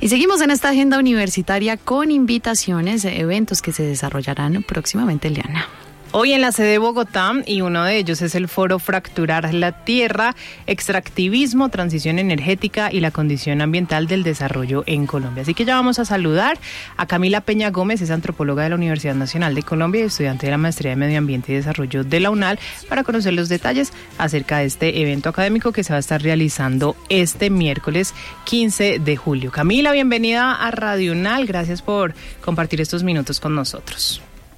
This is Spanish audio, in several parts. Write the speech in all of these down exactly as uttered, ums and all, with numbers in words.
Y seguimos en esta agenda universitaria con invitaciones de eventos que se desarrollarán próximamente, Eliana. Hoy en la sede de Bogotá, y uno de ellos es el foro Fracturar la Tierra, extractivismo, transición energética y la condición ambiental del desarrollo en Colombia. Así que ya vamos a saludar a Camila Peña Gómez, es antropóloga de la Universidad Nacional de Colombia y estudiante de la Maestría de Medio Ambiente y Desarrollo de la UNAL, para conocer los detalles acerca de este evento académico que se va a estar realizando este miércoles quince de julio. Camila, bienvenida a Radio UNAL, gracias por compartir estos minutos con nosotros.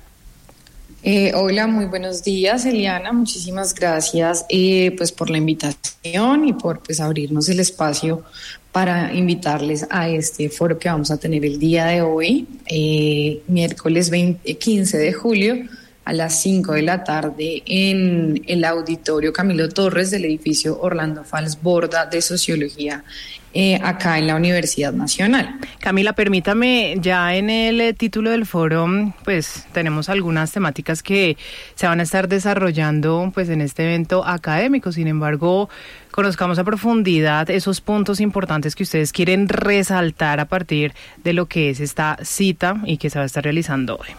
Eh, hola, muy buenos días, Eliana. Muchísimas gracias eh, pues por la invitación y por pues abrirnos el espacio para invitarles a este foro que vamos a tener el día de hoy, eh, miércoles veinte, quince de julio, a las cinco de la tarde en el auditorio Camilo Torres del edificio Orlando Fals Borda de Sociología, eh, acá en la Universidad Nacional. Camila, permítame, ya en el eh, título del foro, pues tenemos algunas temáticas que se van a estar desarrollando pues en este evento académico. Sin embargo, conozcamos a profundidad esos puntos importantes que ustedes quieren resaltar a partir de lo que es esta cita y que se va a estar realizando hoy.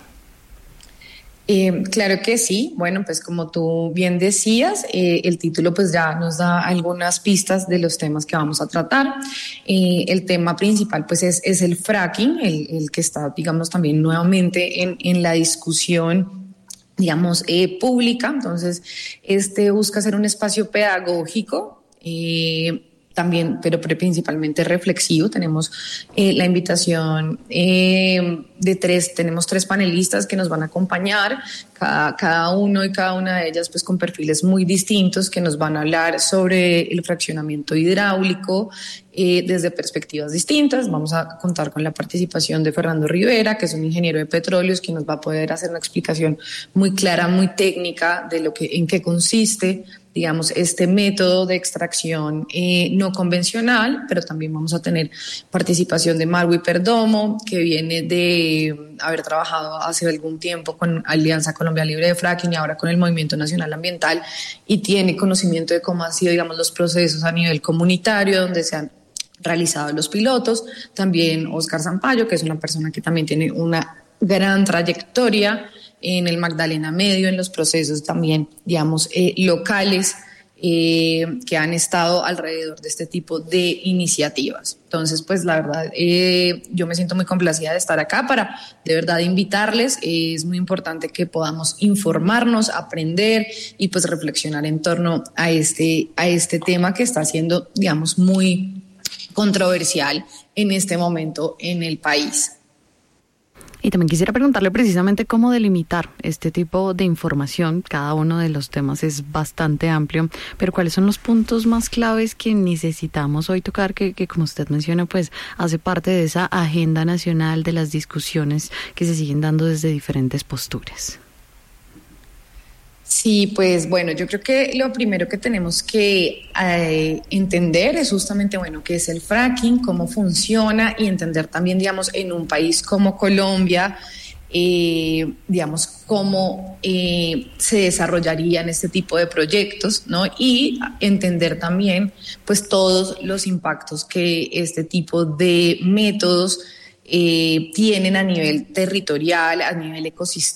Eh, claro que sí. Bueno, pues como tú bien decías, eh, el título pues ya nos da algunas pistas de los temas que vamos a tratar. Eh, el tema principal pues es, es el fracking, el, el que está, digamos, también nuevamente en, en la discusión, digamos, eh, pública. Entonces, este busca ser un espacio pedagógico, eh, también, pero principalmente reflexivo. Tenemos eh, la invitación eh, de tres, tenemos tres panelistas que nos van a acompañar, cada, cada uno y cada una de ellas pues con perfiles muy distintos que nos van a hablar sobre el fraccionamiento hidráulico eh, desde perspectivas distintas. Vamos a contar con la participación de Fernando Rivera, que es un ingeniero de petróleos, que nos va a poder hacer una explicación muy clara, muy técnica de lo que, en qué consiste, digamos, este método de extracción eh, no convencional, pero también vamos a tener participación de Marwi Perdomo, que viene de haber trabajado hace algún tiempo con Alianza Colombia Libre de Fracking y ahora con el Movimiento Nacional Ambiental, y tiene conocimiento de cómo han sido, digamos, los procesos a nivel comunitario, donde se han realizado los pilotos. También Oscar Zampayo, que es una persona que también tiene una gran trayectoria en el Magdalena Medio, en los procesos también, digamos, eh, locales eh, que han estado alrededor de este tipo de iniciativas. Entonces, pues la verdad, eh, yo me siento muy complacida de estar acá para de verdad invitarles. Eh, es muy importante que podamos informarnos, aprender y pues reflexionar en torno a este, a este tema que está siendo, digamos, muy controversial en este momento en el país. Y también quisiera preguntarle precisamente cómo delimitar este tipo de información. Cada uno de los temas es bastante amplio, pero ¿cuáles son los puntos más claves que necesitamos hoy tocar, que, que como usted menciona, pues hace parte de esa agenda nacional, de las discusiones que se siguen dando desde diferentes posturas? Sí, pues bueno, yo creo que lo primero que tenemos que eh, entender es justamente, bueno, qué es el fracking, cómo funciona, y entender también, digamos, en un país como Colombia, eh, digamos, cómo eh, se desarrollarían este tipo de proyectos, ¿no? Y entender también, pues, todos los impactos que este tipo de métodos eh, tienen a nivel territorial, a nivel ecosistémico,